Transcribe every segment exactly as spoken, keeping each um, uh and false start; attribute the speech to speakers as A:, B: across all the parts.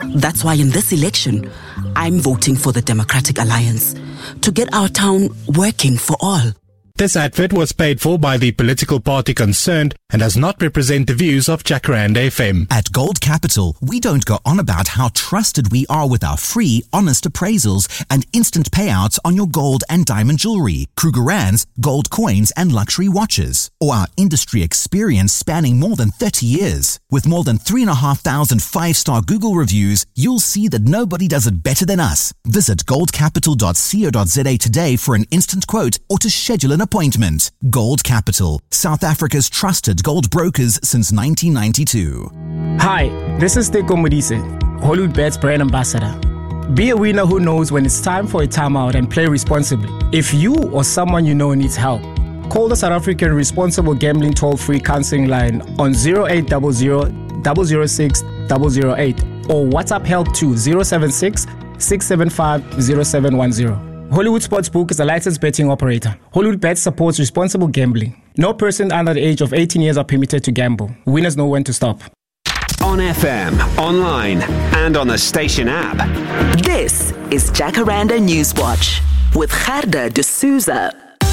A: That's why in this election, I'm voting for the Democratic Alliance to get our town working for all.
B: This advert was paid for by the political party concerned and does not represent the views of Jacaranda F M.
C: At Gold Capital, we don't go on about how trusted we are with our free, honest appraisals and instant payouts on your gold and diamond jewelry, Krugerrands, gold coins and luxury watches, or our industry experience spanning more than thirty years. With more than three thousand five hundred five-star Google reviews, you'll see that nobody does it better than us. Visit gold capital dot co dot za today for an instant quote or to schedule an appointment. Gold Capital, South Africa's trusted gold brokers since nineteen ninety-two.
D: Hi, this is Teko Modise, Hollywood Bets brand ambassador. Be a winner who knows when it's time for a timeout and play responsibly. If you or someone you know needs help, call the South African Responsible Gambling Toll-Free Counseling Line on zero eight zero zero, zero zero six, zero zero eight or WhatsApp help to zero seven six, six seven five, zero seven one zero. Hollywood Sportsbook is a licensed betting operator. Hollywood Bets supports responsible gambling. No person under the age of eighteen years are permitted to gamble. Winners know when to stop.
E: On F M, online, and on the station app.
F: This is Jacaranda Newswatch with Gerda de Souza.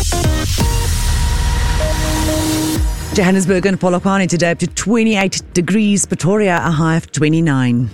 G: Johannesburg and Polokwane today up to twenty-eight degrees. Pretoria a high of twenty-nine.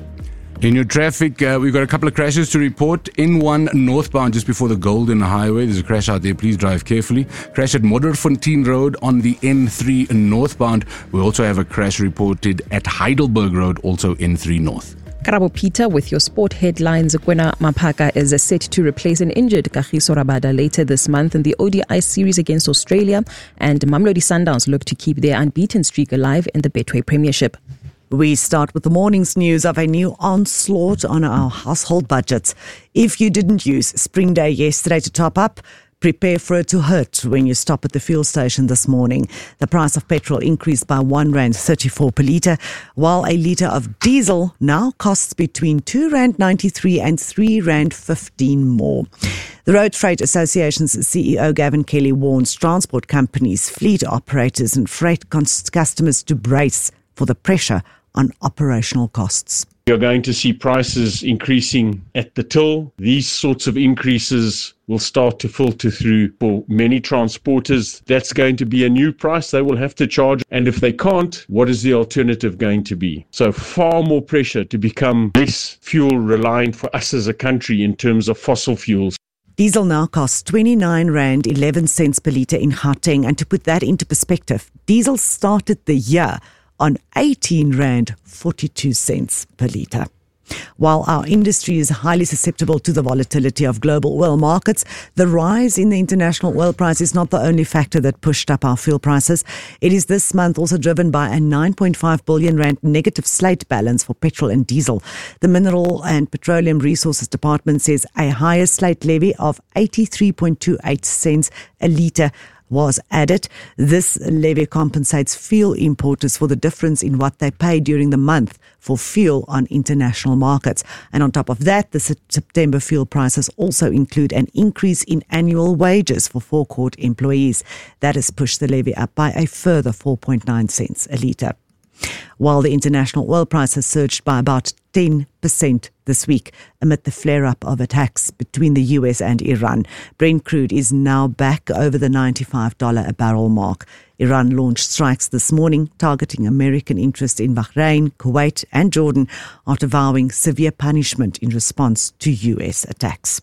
H: In your traffic, uh, we've got a couple of crashes to report. N one northbound just before the Golden Highway. There's a crash out there. Please drive carefully. Crash at Modderfontein Road on the N three northbound. We also have a crash reported at Heidelberg Road, also N three north.
I: Karabo Peter with your sport headlines. Gwena Maphaka is set to replace an injured Kagiso Rabada later this month in the O D I series against Australia, and Mamelodi Sundowns look to keep their unbeaten streak alive in the Betway Premiership.
G: We start with the morning's news of a new onslaught on our household budgets. If you didn't use Spring Day yesterday to top up, prepare for it to hurt when you stop at the fuel station this morning. The price of petrol increased by one rand thirty-four per litre, while a litre of diesel now costs between two rand ninety-three and three rand fifteen more. The Road Freight Association's C E O Gavin Kelly warns transport companies, fleet operators and freight customers to brace for the pressure on operational costs.
J: You're going to see prices increasing at the till. These sorts of increases will start to filter through for many transporters. That's going to be a new price they will have to charge. And if they can't, what is the alternative going to be? So far more pressure to become less fuel reliant for us as a country in terms of fossil fuels.
G: Diesel now costs twenty-nine rand eleven cents per litre in Gauteng. And to put that into perspective, diesel started the year on eighteen rand forty-two cents per litre. While our industry is highly susceptible to the volatility of global oil markets, the rise in the international oil price is not the only factor that pushed up our fuel prices. It is this month also driven by a nine point five billion rand negative slate balance for petrol and diesel. The Mineral and Petroleum Resources Department says a higher slate levy of eighty-three point two eight cents a litre was added. This levy compensates fuel importers for the difference in what they pay during the month for fuel on international markets. And on top of that, the September fuel prices also include an increase in annual wages for forecourt employees. That has pushed the levy up by a further four point nine cents a litre. While the international oil price has surged by about ten percent this week amid the flare-up of attacks between the U S and Iran. Brent crude is now back over the ninety-five dollars a barrel mark. Iran launched strikes this morning targeting American interests in Bahrain, Kuwait and Jordan after vowing severe punishment in response to U S attacks.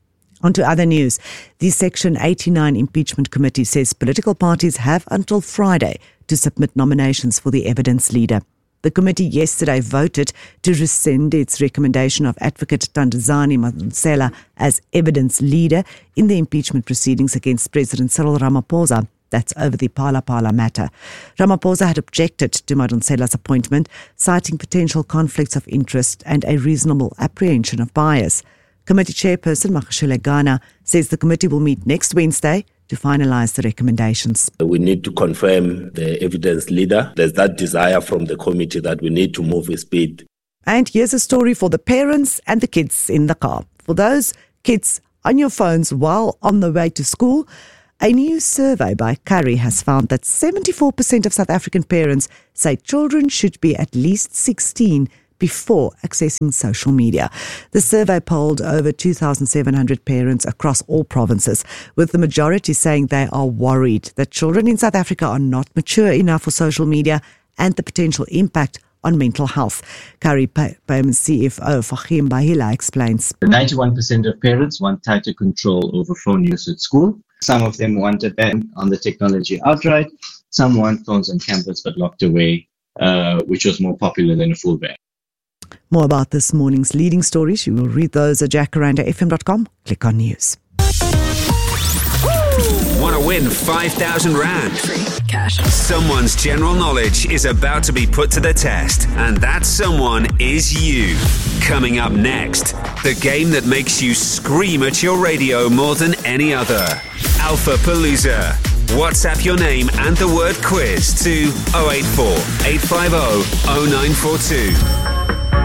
G: On to other news. The Section eighty-nine Impeachment Committee says political parties have until Friday to submit nominations for the evidence leader. The committee yesterday voted to rescind its recommendation of Advocate Thandazani Madonsela as evidence leader in the impeachment proceedings against President Cyril Ramaphosa. That's over the Phala Phala matter. Ramaphosa had objected to Madonsela's appointment, citing potential conflicts of interest and a reasonable apprehension of bias. Committee Chairperson Makashule Ghana says the committee will meet next Wednesday to finalise the recommendations.
K: We need to confirm the evidence leader. There's that desire from the committee that we need to move with speed.
G: And here's a story for the parents and the kids in the car. For those kids on your phones while on the way to school, a new survey by Curry has found that seventy-four percent of South African parents say children should be at least sixteen before accessing social media. The survey polled over two thousand seven hundred parents across all provinces, with the majority saying they are worried that children in South Africa are not mature enough for social media and the potential impact on mental health. Curry Payments C F O Fahim Bahila explains.
L: ninety-one percent of parents want tighter control over phone use at school. Some of them want a ban on the technology outright. Some want phones on campus but locked away, uh, which was more popular than a full ban.
G: More about this morning's leading stories. You will read those at jacaranda f m dot com. Click on news.
E: Want to win five thousand rand? Cash. Someone's general knowledge is about to be put to the test, and that someone is you. Coming up next, the game that makes you scream at your radio more than any other. Alpha Palooza. WhatsApp your name and the word quiz to oh eight four, eight five oh, oh nine four two.